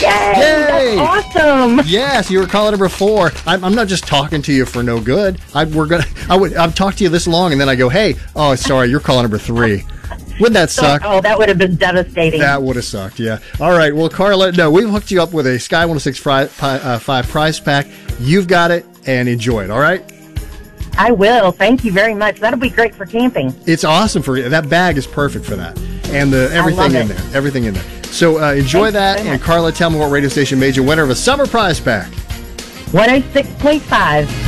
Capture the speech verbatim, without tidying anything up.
Yay! Yay! That's awesome. Yes, you were caller number four. I'm, I'm not just talking to you for no good. I we're gonna. I would. I've talked to you this long, and then I go, "Hey, oh, sorry, you're caller number three." Wouldn't that suck? Oh, that would have been devastating. That would have sucked. Yeah. All right. Well, Carla, no, we've hooked you up with a Sky one oh six fri- pi- uh, five prize pack. You've got it, and enjoy it. All right. I will. Thank you very much. That'll be great for camping. It's awesome for you. That bag is perfect for that, and the everything in it. there. Everything in there. So uh, enjoy Thanks that. so And much. Carla, tell me what radio station made you winner of a summer prize pack. one oh six point five.